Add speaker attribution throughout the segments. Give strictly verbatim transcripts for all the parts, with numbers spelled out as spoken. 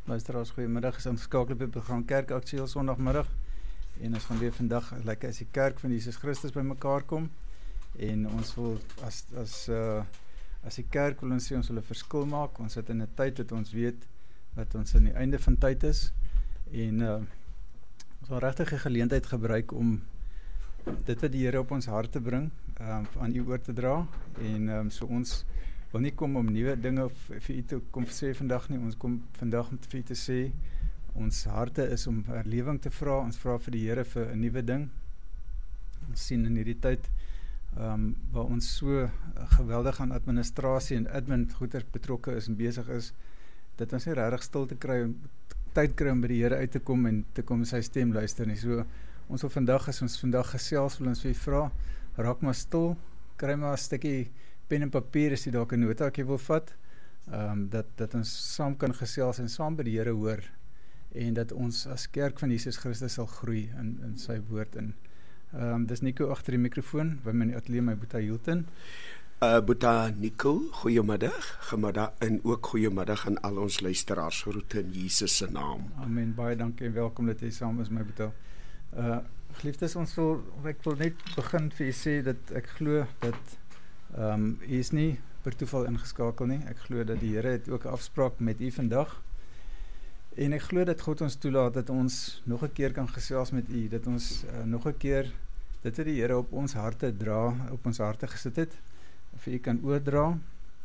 Speaker 1: Luisteraars, goeiemiddag. Is ingeskakel op die program Kerk Aktueel Sondagmiddag. En ons gaan weer vandag, like as die kerk van Jesus Christus by mekaar kom. En ons wil, as, as, uh, as die kerk wil ons sê, ons wil 'n verskil maak. Ons sit in 'n tyd dat ons weet dat ons in die einde van tyd is. En uh, ons wil regtig 'n geleentheid gebruik om dit wat die Here op ons harte bring, um, aan u oor te dra. En um, so ons wil nie kom om nuwe dinge vir u te kom sê vandag nie. Ons kom vandag om vir u te sê, ons harte is om herlewing te vra. Ons vra vir die Here vir 'n nuwe ding. Ons sien in hierdie tyd um, waar ons so geweldig aan administrasie en admin goeder betrokke is en besig is, dat ons nie regtig stil te kry, tyd kry om by die Here uit te kom en te kom sy stem luister nie. So ons wil vandag, as ons vandag gesels, wil ons vir u vra, raak maar stil, kry maar 'n stukkie pen en papier as jy dalk 'n notaatjie wil vat, um, dat, dat ons saam kan gesels en saam by die Here hoor, en dat ons as kerk van Jesus Christus sal groei in, in sy woord. En, um, dis Nico agter die mikrofoon, by my in die ateljee, my Boeta Hilton.
Speaker 2: Uh, Boeta Nico, goeiemiddag, gemiddag, en ook goeiemiddag aan al ons luisteraars, groete in Jesus se naam.
Speaker 1: Amen, baie dankie en welkom dat jy saam is, my Boeta. Uh, geliefdes, ons wil, ek wil net begin vir jy sê, dat ek glo dat Um, u is nie per toeval ingeskakel nie. Ek glo dat die Here het ook 'n afspraak met u vandag. En ek glo dat God ons toelaat dat ons nog 'n keer kan gesels met u, dat ons uh, nog 'n keer dit wat die Here op ons harte dra, op ons harte gesit het, vir u kan oordra.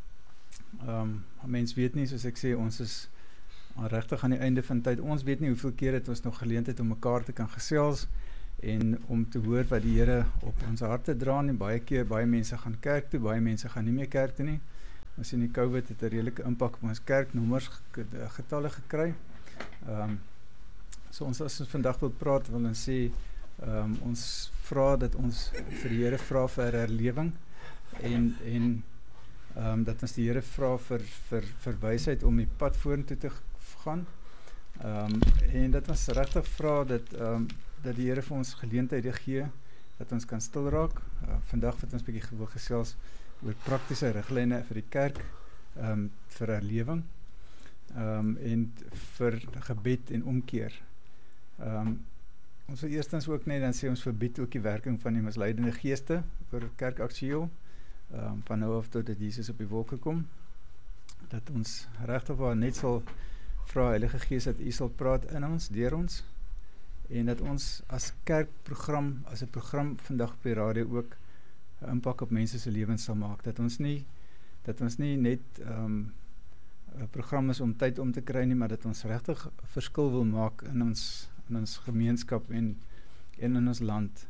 Speaker 1: Um, mens weet nie, soos ek sê, ons is regtig aan die einde van tyd. Ons weet nie hoeveel keer het ons nog geleentheid om mekaar te kan gesels en om te hoor wat die Here op ons harte dra. En baie keer, baie mense gaan kerk toe, baie mense gaan nie meer kerk toe nie. Ons sien die COVID het 'n redelike impak op ons kerknommers, getalle gekry. Um, so ons, as ons vandag wil praat, wil ons sê, um, ons vra dat ons vir die Here vra vir herlewing, en, en um, dat ons die Here vra vir, vir, vir wysheid om die pad vorentoe te gaan. Um, en dat ons regtig vra dat um, dat die Here vir ons geleenthede gee, dat ons kan stil raak. Uh, vandag wat ons bietjie wil gesels oor praktiese riglyne vir die kerk, um, vir herlewing, um, en vir gebed en omkeer. Um, ons wil eerstens ook net dan sê, ons verbied ook die werking van die misleidende geeste oor Kerk Aktueel, um, van nou af tot dat Jesus op die wolke kom, dat ons regtig waar net sal vra, Heilige Gees, dat u sal praat in ons, deur ons, en dat ons as kerkprogram, as 'n program vandag op die radio ook 'n impak op mense se lewens sal maak, dat ons nie, dat ons nie net um, 'n program is om tyd om te kry nie, maar dat ons regtig 'n verskil wil maak in ons, in ons gemeenskap en, en in ons land.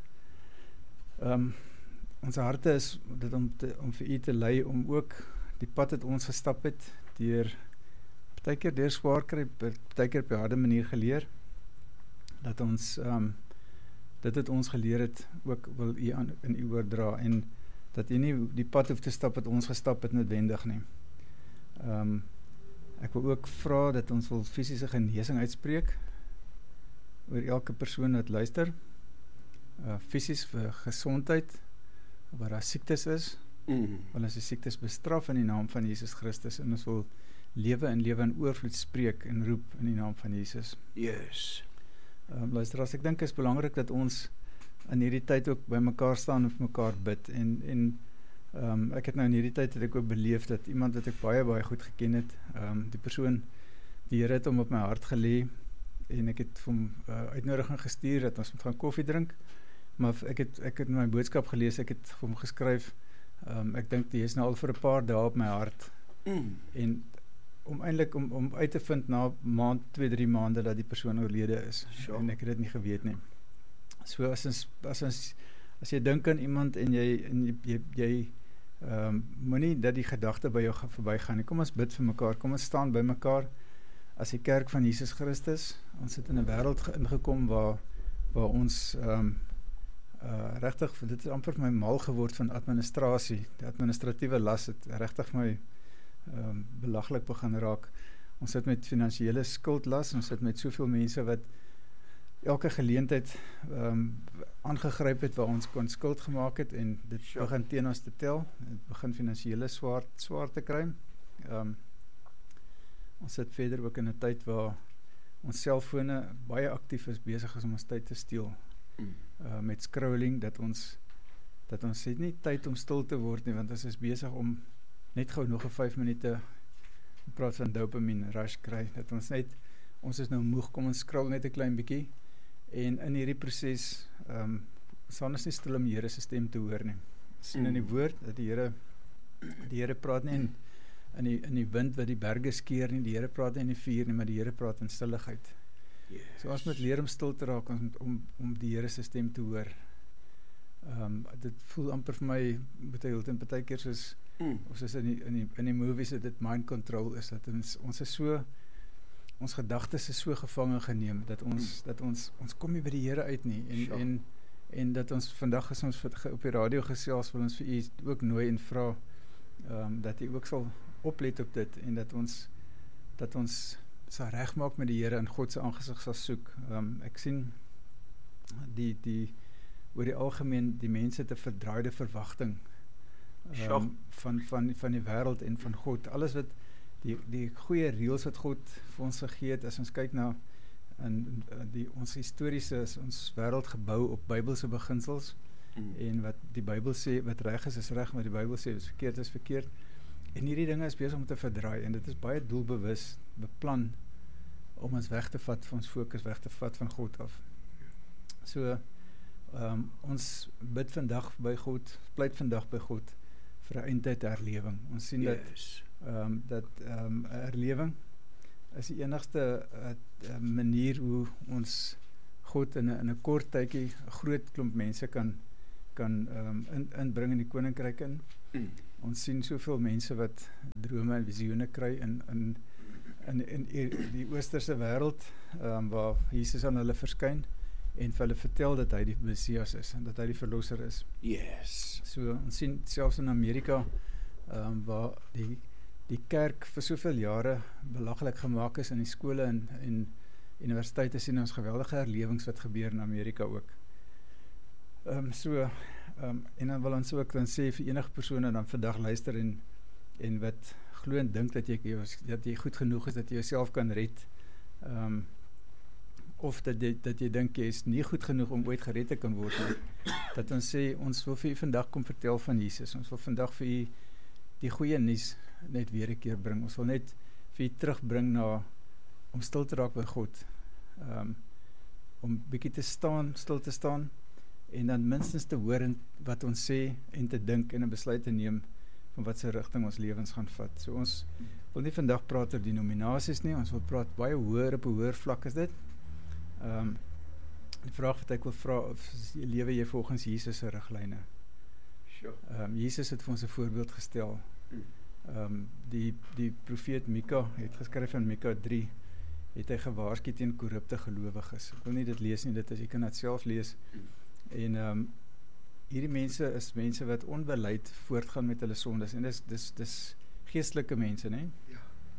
Speaker 1: Um, ons harte is dit om, te, om vir u te lei, om ook die pad wat ons gestap het, deur, partykeer deur swaar kry, partykeer op 'n harde manier geleer, dat ons, um, dit het ons geleer het, ook wil u aan, in u oordra, en dat u nie die pad hoef te stap wat ons gestap het noodwendig nie. Um, ek wil ook vra dat ons wil fisiese genesing uitspreek, oor elke persoon wat luister, uh, fisies vir gesondheid, waar daar siektes is, mm. wil ons die siektes bestraf in die naam van Jesus Christus, en ons wil lewe en lewe in oorvloed spreek en roep in die naam van Jesus.
Speaker 2: Yes.
Speaker 1: Um, luister, as ek dink is belangrik dat ons in hierdie tyd ook by mekaar staan en vir mekaar bid, en, en um, ek het nou in hierdie tyd het ek ook beleef dat iemand wat ek baie baie goed geken het, um, die persoon, die Here het hom op my hart gelê, en ek het vir hom uh, uitnodiging gestuur dat ons moet gaan koffie drink, maar ek het, ek het my boodskap gelees, ek het vir hom geskryf, um, ek dink die is nou al vir 'n paar dae op my hart, mm. en om eintlik om, om uit te vind na maand, twee, drie maande dat die persoon oorlede is, sure. En ek het dit nie geweet nie. So as ons, as ons, as jy dink aan iemand en jy, en jy, jy, jy um, moenie dat die gedagte by jou gaan verbygaan nie. Kom ons bid vir mekaar, kom ons staan by mekaar as die kerk van Jesus Christus. Ons het in 'n wêreld ingekom waar, waar ons um, uh, regtig, dit is amper vir my mal geword van administrasie, die administratiewe las het regtig vir my Um, belaglik begin raak. Ons sit met finansiële skuldlas, ons sit met soveel mense wat elke geleentheid um, aangegryp het waar ons kon skuld gemaak het, en dit sure. begin teen ons te tel, het begin finansiële swaar, swaar te kry. Um, ons sit verder ook in 'n tyd waar ons selfone baie aktief is, besig is om ons tyd te steel.
Speaker 2: Mm.
Speaker 1: Uh, met scrolling, dat ons dat ons het nie tyd om stil te word nie, want ons is besig om net gou nog 'n vyf minute in plaas van dopamine rush kry, dat ons net, ons is nou moeg, kom ons scroll net 'n klein bietjie, en in hierdie proses, um, sal ons nie stil om die Here se stem te hoor nie. Ons sien in die woord, dat die Here, die Here praat nie in, in, die, in die wind wat die berge skeer nie, die Here praat nie in die vuur nie, maar die Here praat in stilligheid.
Speaker 2: Yes.
Speaker 1: So ons moet leer om stil te raak, om, om, om die Here se stem te hoor. Um, dit voel amper vir my, met baie keer soos,
Speaker 2: Mm.
Speaker 1: of soos in die, in die, in die movies, dat dit mind control is, dat ons, ons is so, ons gedagtes is so gevangen geneem, dat ons, mm. dat ons, ons kom nie by die Here uit nie, en,
Speaker 2: Sure.
Speaker 1: en, en dat ons, vandag is ons op die radio gesels, wil ons vir u ook nooi en vra, um, dat u ook sal oplet op dit, en dat ons, dat ons sal regmaak met die Here, en God se aangesig sal soek. Um, ek sien, die, die, oor die algemeen, die mense het 'n verdraaide verwagting, um, van, van, van die wêreld en van God. Alles wat, die, die goeie reëls wat God vir ons gegee het, as ons kyk na, in, die, ons historiese, is ons wêreld gebou op Bybelse beginsels, mm. en wat die Bybel sê, wat reg is, is reg, wat die Bybel sê, is verkeerd, is verkeerd. En hierdie dinge is besig om te verdraai, en dit is baie doelbewus beplan, om ons weg te vat, van ons fokus weg te vat van God af. So, um, ons bid vandag by God, pleit vandag by God, vir 'n eindtyd herlewing. Ons sien yes. dat, um, dat um, 'n herlewing is die enigste uh, manier hoe ons God in 'n in 'n kort tydjie 'n groot klomp mense kan kan um, in, inbring in die koninkryk in. Mm. Ons sien soveel mense wat drome en visioene kry in in in, in, in die oosterse wêreld, um, waar Jesus aan hulle verskyn en vir hulle vertel dat hy die Messias is en dat hy die verlosser is.
Speaker 2: Yes.
Speaker 1: So ons sien selfs in Amerika, um, waar die die kerk vir soveel jare belaglik gemaak is in die skole en en universiteite, sien ons geweldige herlewings wat gebeur in Amerika ook. Um, so, um, en dan wil ons ook dan sê vir enige persone dan vandag luister en, en wat glo en dink dat jy, dat jy goed genoeg is, dat jy jouself kan red, um, of dat jy, dat jy dink jy is nie goed genoeg om ooit gered te kan word, dat ons sê, ons wil vir u vandag kom vertel van Jesus, ons wil vandag vir u die goeie nuus net weer 'n keer bring, ons wil net vir u terugbring na, om stil te raak by God, um, om bietjie te staan, stil te staan, en dan minstens te hoor in wat ons sê, en te dink en 'n besluit te neem, van wat se rigting ons lewens gaan vat. So ons wil nie vandag praat oor denominasies nie, ons wil praat baie hoër op 'n hoër vlak is dit. Um, die vraag wat ek wil vra, of lewe jy volgens Jesus se riglyne?
Speaker 2: Sure.
Speaker 1: Um, Jesus het vir ons 'n voorbeeld gestel. Um, die, die profeet Mika het geskryf in Mika drie, het hy gewaarsku teen korrupte gelowiges. Ek wil nie dit lees nie, dit is, jy kan dit self lees. En um, hierdie mense is mense wat onbeleid voortgaan met hulle sondes, en dis, dis, dis geestelike mense, nee?
Speaker 2: Ja.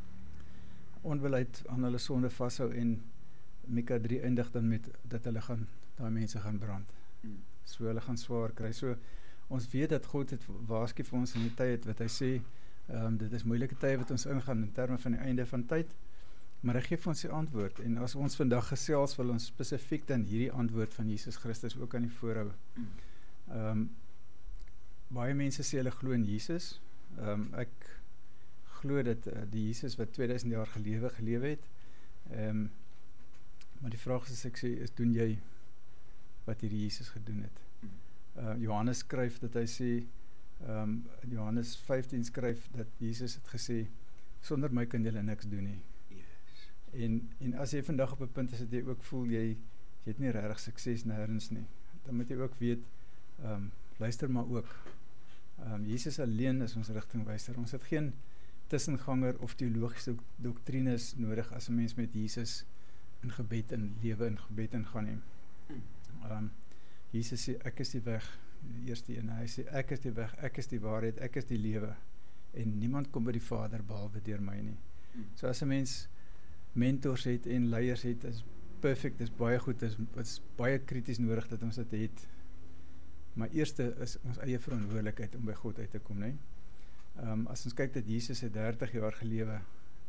Speaker 1: Onbeleid aan hulle sonde vashou, en Mika drie eindig dan met, dat hulle gaan, daai mense gaan brand. Mm. So hulle gaan swaar kry. So, ons weet dat God het waarsku vir ons in die tyd, wat hy sê, um, dit is moeilike tye wat ons ingaan, in terme van die einde van tyd, maar hy gee vir ons die antwoord, en as ons vandag gesels, wil ons spesifiek dan hierdie antwoord van Jesus Christus ook aan die voorhou. Um, baie mense sê hulle glo in Jesus, um, ek glo dat uh, die Jesus wat tweeduisend jaar gelewe, gelewe het, um, maar die vraag is, ek sê, is doen jy wat hierdie Jesus gedoen het? Uh, Johannes skryf dat hy sê, um, Johannes vyftien skryf dat Jesus het gesê, sonder my kan julle niks doen nie.
Speaker 2: Yes.
Speaker 1: En, en as jy vandag op 'n punt is dat jy ook voel, jy, jy het nie regtig sukses nêrens nie, dan moet jy ook weet, um, luister maar ook. Um, Jesus alleen is ons rigtingwyser. Ons het geen tussenganger of teologiese doktrines nodig as 'n mens met Jesus in gebed en lewe in gebed ingaan nie. Um, Jesus sê, ek is die weg, die eerste een, hy sê, ek is die weg, ek is die waarheid, ek is die lewe, en niemand kom by die Vader behalwe deur my nie. So as 'n mens mentors het en leiers het, is perfect, is baie goed, is, is baie krities nodig dat ons dit het. Maar eerste is ons eie verantwoordelikheid om by God uit te kom, nee? Um, as ons kyk dat Jesus het dertig jaar gelewe,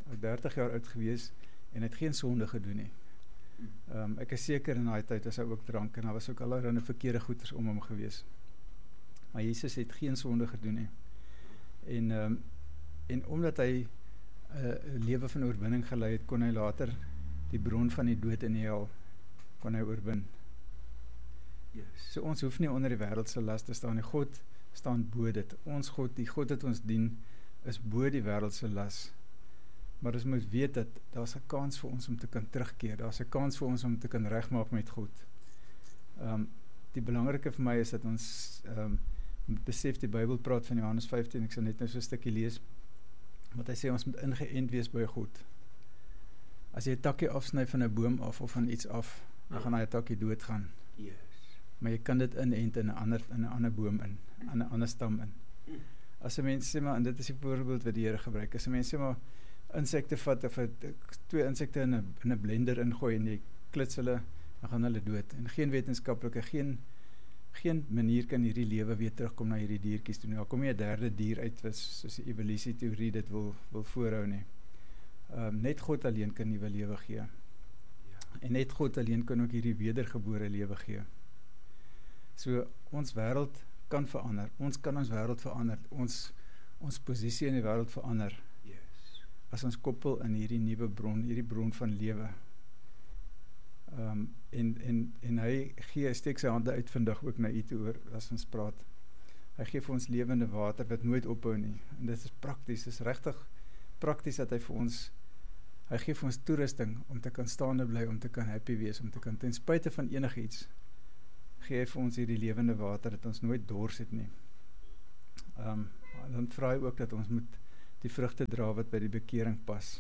Speaker 1: ek dertig jaar oud gewees en het geen sonde gedoen nie. Um, ek is seker in daai tyd was hy ook drank en daar was ook allerlei verkeerde goeders om hom gewees. Maar Jesus het geen sonde gedoen nie. En, um, en omdat hy 'n uh, lewe van oorwinning gelei het, kon hy later die bron van die dood en die hel kon hy oorwin. Yes. So ons hoef nie onder die wêreld se las te staan nie. God staan bo dit. Ons God, die God wat ons dien, is bo die wêreld se las. Maar ons moet weet dat daar's 'n kans vir ons om te kan terugkeer. Daar's 'n kans vir ons om te kan regmaak met God. Um, die belangrike vir my is dat ons um, besef die Bybel praat van Johannes vyftien, ek sal net nou so 'n stukkie lees, wat hy sê ons moet ingeënt wees by God. As jy 'n takkie afsny van 'n boom af of van iets af, dan gaan daai takkie doodgaan. Yes. Maar jy kan dit inent in 'n ander in 'n ander boom in, in 'n ander stam in. As 'n mens sê maar, en dit is die voorbeeld wat die Here gebruik, as 'n mens sê maar insekte vat of het, twee insekte in 'n in 'n blender ingooi en jy klits hulle, dan gaan hulle dood. En geen wetenskaplike, geen geen manier kan hierdie lewe weer terugkom na hierdie diertjies toe. Nou kom jy 'n derde dier uit wat soos die evolusie-teorie dit wil wil voorhou nie. Um, net God alleen kan nuwe lewe gee. Ja. En net God alleen kan ook hierdie wedergebore lewe gee. So ons wêreld kan verander. Ons kan ons wêreld verander. Ons ons posisie in die wêreld verander. Yes. As ons koppel in hierdie nuwe bron, hierdie bron van lewe. Um, en, en, en hy gee, steek sy hande uit vandag ook na u toe oor, as ons praat. Hy gee vir ons lewende water wat nooit ophou nie. En dit is prakties, dit is regtig prakties dat hy vir ons, hy gee vir ons toerusting om te kan staande bly, om te kan happy wees, om te kan, ten spyte van enigiets, gee hy vir ons hierdie lewende water, dat ons nooit dors het nie. Um, dan vra hy ook dat ons moet die vrugte dra wat by die bekering pas.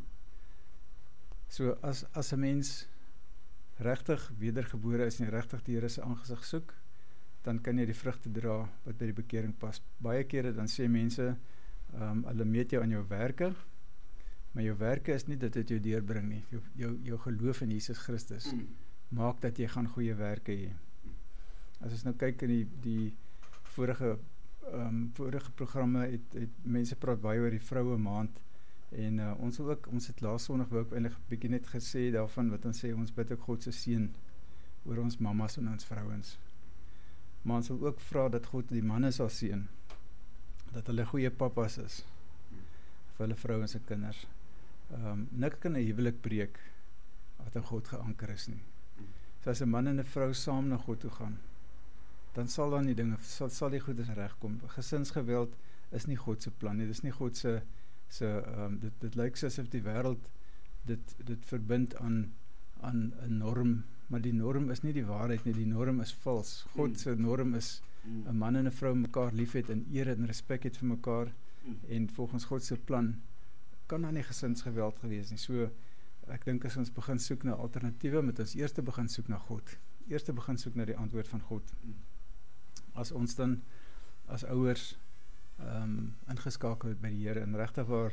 Speaker 1: So as, as 'n mens regtig wedergebore is en regtig die Here se aangesig soek, dan kan jy die vrugte dra wat by die bekering pas. Baie kere dan sê mense, um, hulle meet jou aan jou werke, maar jou werke is nie dat dit jou deurbring nie. Jou, jou, jou geloof in Jesus Christus mm. maak dat jy gaan goeie werke hê. As ons nou kyk in die, die vorige, um, vorige programme, het, het mense praat baie oor die vroue maand, en uh, ons ook, ons het laas Sondag ook eintlik 'n bietjie net gesê daarvan, wat ons sê, ons bid ook God se seën oor ons mammas en ons vrouens. Maar ons wil ook vra dat God die manne sal seën, dat hulle goeie pappas is, vir hulle vrouens en kinders. Um, niks kan 'n huwelik breek, wat in God geanker is nie. So as 'n man en 'n vrou saam na God toe gaan, dan sal dan die dinge, sal, sal die goedes regkom. Gesinsgeweld is nie God se plan nie, dit is nie God se So, um, dit, dit lyk soos of die wêreld dit, dit verbind aan aan 'n norm, maar die norm is nie die waarheid nie, die norm is vals. God se norm is 'n man en 'n vrou mekaar liefhet en eer en respek het vir mekaar, en volgens God se plan kan daar nie gesinsgeweld gewees nie. So, ek dink as ons begin soek na alternatiewe, moet ons eers begin soek na God. Eers begin soek na die antwoord van God. As ons dan as ouers Um, ingeskakel het by die Here en regtig waar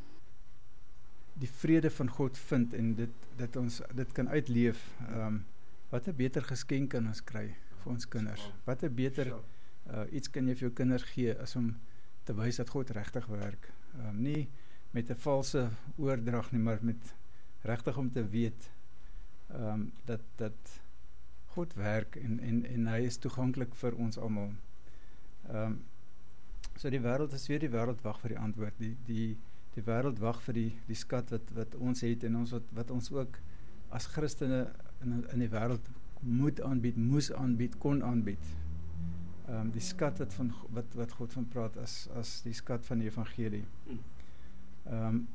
Speaker 1: die vrede van God vind en dit, dit ons dit kan uitleef, um, wat 'n beter geskenk kan ons kry vir ons kinders, wat 'n beter uh, iets kan jy vir jou kinders gee as om te wys dat God regtig werk, um, nie met 'n valse oordrag nie, maar met regtig om te weet um, dat, dat God werk en, en, en hy is toeganklik vir ons almal. um, So die wêreld is weer die wêreld wag vir die antwoord. Die die die wêreld wag vir die die skat wat wat ons het en ons wat wat ons ook as Christene in in die wêreld moet aanbied, moes aanbied, kon aanbied. Ehm um, die skat wat van wat wat God van praat as as die skat van die evangelie. Ehm um,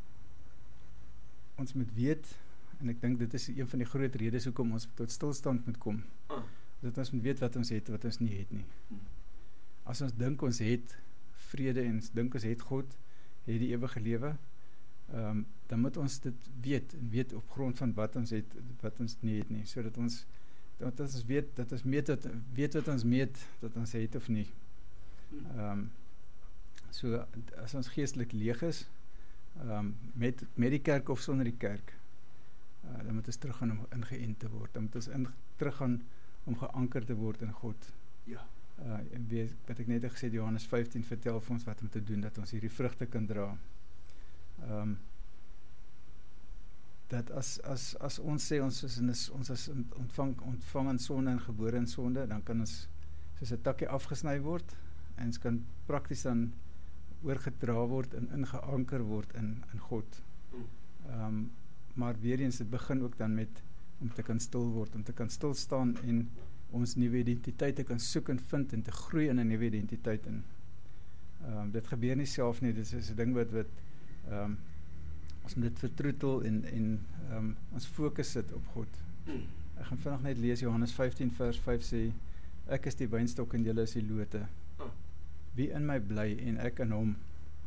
Speaker 1: ons moet weet, en ek dink dit is een van die groot redes hoekom ons tot stilstand moet kom. Dat ons moet weet wat ons het, wat ons nie het nie. As ons dink ons het vrede en ons dink ons het God, het die ewige lewe, um, dan moet ons dit weet, en weet op grond van wat ons het, wat ons nie het nie, so dat ons, dat ons weet, dat ons meet, dat, weet wat ons meet, dat ons het of nie. Um, so, as ons geestelik leeg is, um, met, met die kerk of sonder die kerk, uh, dan moet ons teruggaan om ingeënt te word, dan moet ons in, teruggaan om geanker te word in God. Ja. Uh, en weer, wat ek net gesê, Johannes vyftien vertel vir ons wat om te doen, dat ons hierdie vrugte kan dra. Um, dat as as as ons sê ons is in is, ons is ontvang ontvang in sonde en gebore in sonde, dan kan ons soos 'n takkie afgesny word en ons kan prakties dan oorgedra word en ingeanker word in in God. Ehm um, maar weer eens, dit begin ook dan met om te kan stil word, om te kan stil staan en ons nuwe identiteit te kan soek en vind en te groei in 'n nuwe identiteit in. Ehm um, dit gebeur nie self nie, dit is 'n ding wat wat ehm um, ons moet dit vertroetel en en ehm um, ons fokus sit op God. Ek gaan vinnig net lees Johannes vyftien vers vyf sê, ek is die wynstok en julle is die lote. Wie in my bly en ek in hom,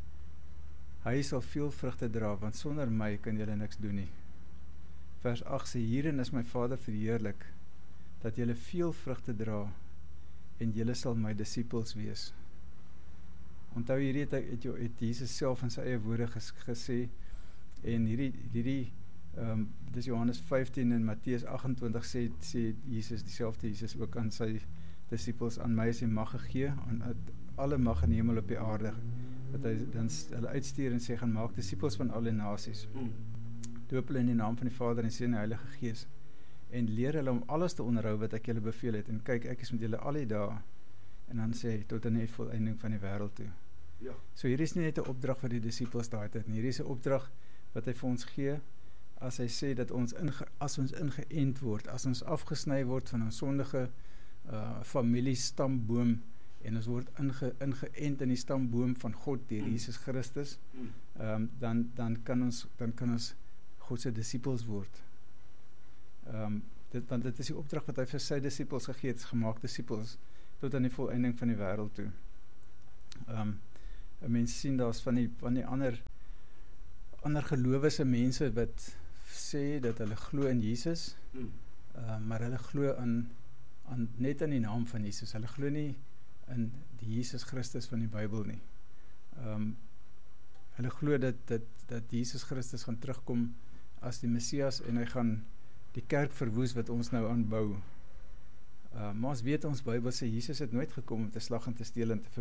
Speaker 1: hy sal veel vrugte dra, want sonder my kan julle niks doen nie. Vers agt sê, hierin is my Vader verheerlik, dat julle veel vrugte dra en julle sal my disippels wees. Onthou hierdie het, het, het Jesus self in sy eie woorde ges, gesê, en hierdie, hierdie um, dis Johannes vyftien en Matteus agt-en-twintig sê, sê Jesus, dieselfde Jesus ook aan sy disippels, aan my is die mag gegee, aan alle mag in die hemel op die aarde, wat hy dan hulle uitstuur en sê, gaan maak disippels van alle nasies, doop hulle in die naam van die Vader en Seun en die Heilige Gees, en leer hulle om alles te onderhou wat ek julle beveel het, en kyk, ek is met julle al die dae, en dan sê hy, tot aan die volëinding van die wêreld toe. Ja. So hier is nie net 'n opdrag vir die disippels daai tyd nie, hier is 'n opdrag wat hy vir ons gee, as hy sê dat ons inge, as ons ingeënt word, as ons afgesny word van ons sondige uh, familie stamboom, en ons word inge, ingeënt in die stamboom van God deur mm. Jesus Christus, um, dan, dan, kan ons, dan kan ons God se disippels word. Um, dit, want dit is die opdrag wat hy vir sy disippels gegee het, gemaak disippels, tot aan die volëinding van die wêreld toe. Um, 'n mens sien daar's van die, van die ander, ander gelowige mense wat sê dat hulle glo in Jesus, mm. uh, maar hulle glo aan, aan, net in die naam van Jesus. Hulle glo nie in die Jesus Christus van die Bybel nie. Um, hulle glo dat, dat, dat Jesus Christus gaan terugkom as die Messias en hy gaan die kerk verwoes wat ons nou aanbou. Uh, maar ons weet ons Bybel sê Jesus het nooit gekom om te slag en te steel en te